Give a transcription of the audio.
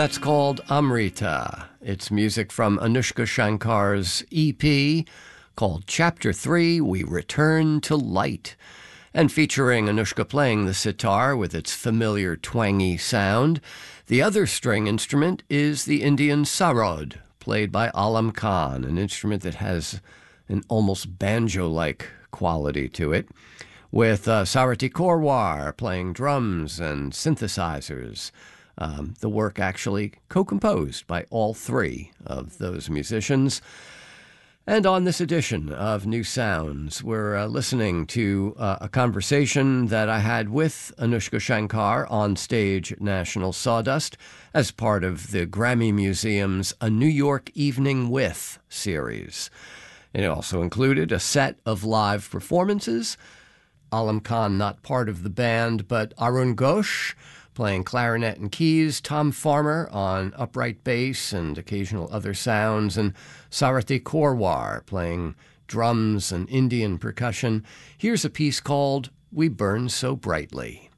That's called Amrita. It's music from Anushka Shankar's EP called Chapter 3, We Return to Light, and featuring Anushka playing the sitar with its familiar twangy sound. The other string instrument is the Indian sarod, played by Alam Khan, an instrument that has an almost banjo-like quality to it, with Sarati Korwar playing drums and synthesizers. The work actually co-composed by all three of those musicians. And on this edition of New Sounds, we're listening to a conversation that I had with Anushka Shankar on stage at National Sawdust as part of the Grammy Museum's A New York Evening With series. It also included a set of live performances. Alam Khan not part of the band, but Arun Ghosh playing clarinet and keys, Tom Farmer on upright bass and occasional other sounds, and Sarati Korwar playing drums and Indian percussion. Here's a piece called We Burn So Brightly.